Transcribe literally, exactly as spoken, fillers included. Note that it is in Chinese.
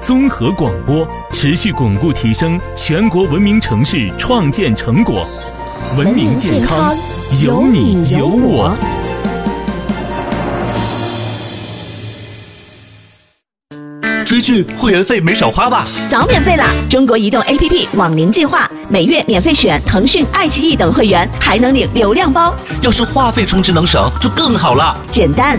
综合广播，持续巩固提升全国文明城市创建成果。文明健康，有你有我。 追剧会员费没少花吧？ 早免费啦！中国移动 A P P 网龄计划，每月免费选腾讯、爱奇艺等会员，还能领流量包。 要是话费充值能省，就更好了。 简单，